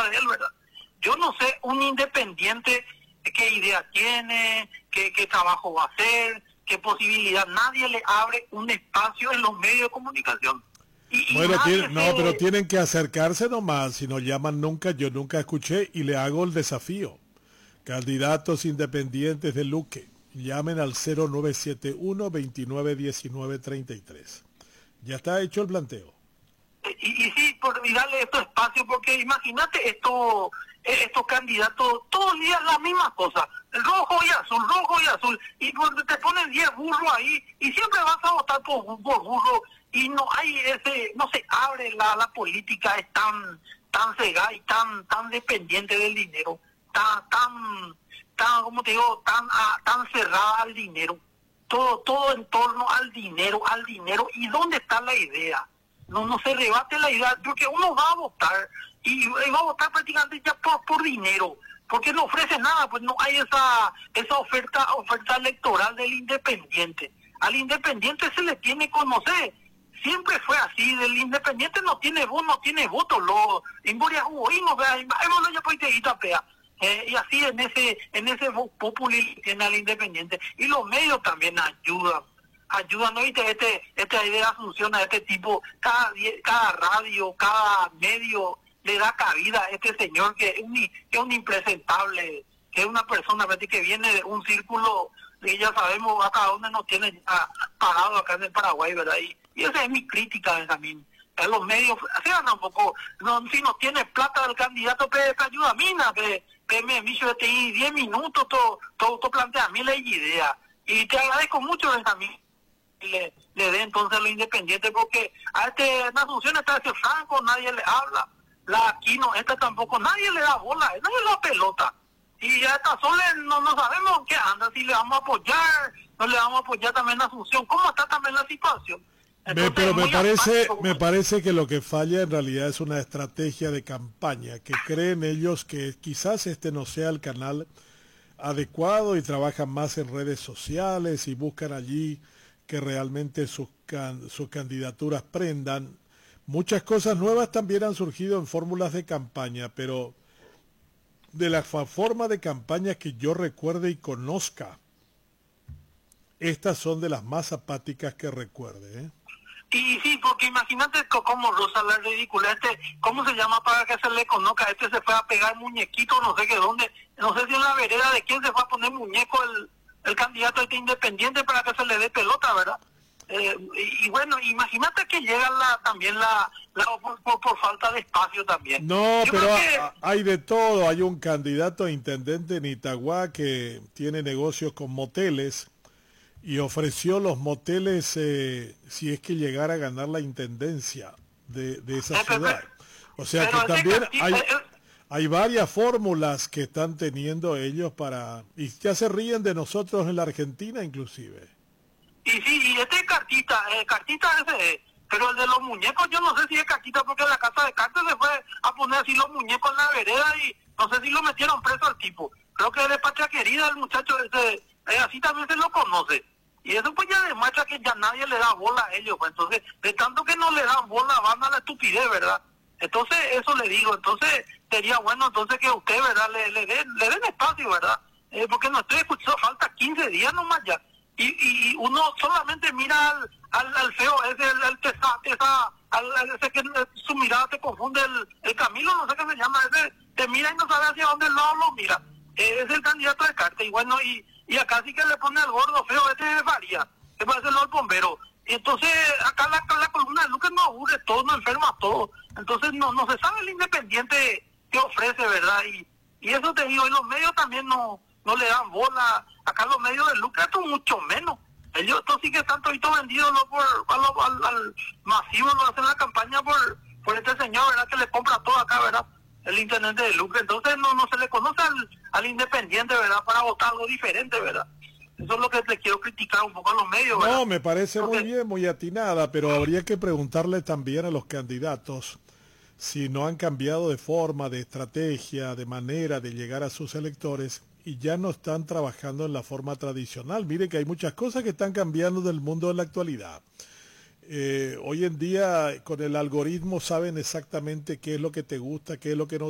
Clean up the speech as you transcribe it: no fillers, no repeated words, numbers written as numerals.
culpa de él, ¿verdad? Yo no sé, un independiente, qué idea tiene, qué trabajo va a hacer, qué posibilidad. Nadie le abre un espacio en los medios de comunicación. Bueno, no, pero tienen que acercarse nomás, si no llaman nunca, yo nunca escuché y le hago el desafío. Candidatos independientes de Luque, llamen al 0971-291933. Ya está hecho el planteo. Y sí, y darle estos espacios, porque imagínate estos candidatos, todos los días la misma cosa, rojo y azul, y te ponen 10 burros ahí, y siempre vas a votar por burro, y no hay no se abre la política, es tan cegada y tan dependiente del dinero, tan como te digo, tan cerrada al dinero, todo en torno al dinero, y ¿dónde está la idea? No se rebate la idea, porque uno va a votar y va a votar prácticamente ya por dinero, porque no ofrece nada, pues no hay esa oferta electoral del independiente. Al independiente se le tiene que conocer, siempre fue así, del independiente no tiene voto, en Boria Jugoíno, y así en ese voz populi tiene al independiente, y los medios también ayudan, ¿no viste? Esta idea funciona, este tipo, cada radio, cada medio le da cabida a este señor que es un impresentable, que es una persona que viene de un círculo, y ya sabemos hasta dónde nos tiene parado acá en el Paraguay, ¿verdad? Y esa es mi crítica, Benjamín. A los medios, sean un poco, si no tiene plata del candidato, te ayuda a mí, que me hizo 10 minutos, todo plantea a mí la idea. Y te agradezco mucho, Benjamín, le dé entonces a lo independiente, porque a la Asunción está ese Franco, nadie le habla, la Aquino, esta tampoco, nadie le da bola, nadie le da pelota, y a esta Sole no sabemos qué anda, si le vamos a apoyar, no le vamos a apoyar también a Asunción, cómo está también la situación. Entonces, pero me parece que lo que falla en realidad es una estrategia de campaña, que creen ellos que quizás este no sea el canal adecuado y trabajan más en redes sociales y buscan allí que realmente sus candidaturas prendan. Muchas cosas nuevas también han surgido en fórmulas de campaña, pero de la forma de campaña que yo recuerde y conozca, estas son de las más apáticas que recuerde, ¿eh? Y sí, porque imagínate cómo Rosa la ridícula, ¿cómo se llama para que se le conozca? Se fue a pegar muñequito, no sé qué dónde, no sé si en la vereda de quién se fue a poner muñeco el candidato independiente para que se le dé pelota, ¿verdad? Y bueno, imagínate que llega también por falta de espacio también. No, pero hay de todo. Hay un candidato a intendente en Itagua que tiene negocios con moteles y ofreció los moteles si es que llegara a ganar la intendencia de esa ciudad. O sea que también hay varias fórmulas que están teniendo ellos y ya se ríen de nosotros en la Argentina inclusive. Y sí, y cartita ese, pero el de los muñecos yo no sé si es cartita, porque en la casa de cartas se fue a poner así los muñecos en la vereda y no sé si lo metieron preso al tipo. Creo que es de Patria Querida el muchacho ese, así también se lo conoce. Y eso pues ya demuestra que ya nadie le da bola a ellos, pues. Entonces, de tanto que no le dan bola, van a la estupidez, ¿verdad? Entonces, eso le digo, entonces sería bueno entonces que usted, ¿verdad? Le den espacio, ¿verdad? Porque no estoy escuchando, falta 15 días nomás ya. Y uno solamente mira al feo, ese que su mirada te confunde, el Camilo, no sé qué se llama, ese te mira y no sabe hacia dónde lo mira. Es el candidato de carta, y bueno, y acá sí que le pone al gordo feo, ese varía, que parece el bombero. Y entonces acá la columna de Lucas no aburre todo, no enferma todo. Entonces no se sabe el independiente que ofrece, ¿verdad? Y eso te digo, y los medios también no le dan bola. Acá los medios de Lucas, esto mucho menos. Ellos estos sí que están toditos vendidos, ¿no? al masivo, lo hacen la campaña por este señor, ¿verdad? Que le compra todo acá, ¿verdad? El intendente de Lucas. Entonces no se le conoce al independiente, ¿verdad? Para votar algo diferente, ¿verdad? Eso es lo que le quiero criticar un poco a los medios, ¿verdad? No, me parece muy bien, muy atinada, pero habría que preguntarle también a los candidatos si no han cambiado de forma, de estrategia, de manera de llegar a sus electores y ya no están trabajando en la forma tradicional. Mire que hay muchas cosas que están cambiando del mundo de la actualidad. Hoy en día con el algoritmo saben exactamente qué es lo que te gusta, qué es lo que no